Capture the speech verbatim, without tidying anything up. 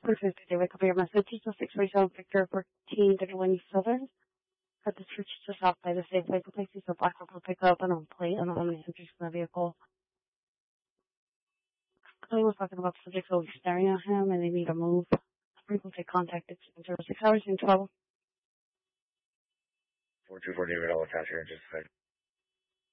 Perfect. They wake up your message. It's a six forty-seven Victor fourteen Delaney Southern. Had the church just off by the Safeway place. He's a black vehicle pickup and on plate. I don't know how many entries in the vehicle. Clay was talking about subjects always staring at him and they need to move. Frequently contacted zero six hours in trouble. four two four David, I'll attach here in just a second.